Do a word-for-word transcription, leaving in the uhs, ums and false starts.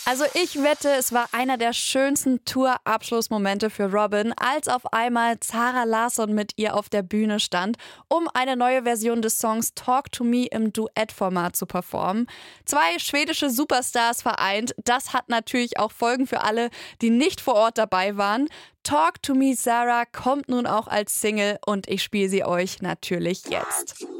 Also ich wette, es war einer der schönsten Tour-Abschlussmomente für Robyn, als auf einmal Zara Larsson mit ihr auf der Bühne stand, um eine neue Version des Songs Talk to Me im Duettformat zu performen. Zwei schwedische Superstars vereint, das hat natürlich auch Folgen für alle, die nicht vor Ort dabei waren. Talk to Me Sarah kommt nun auch als Single und ich spiele sie euch natürlich jetzt.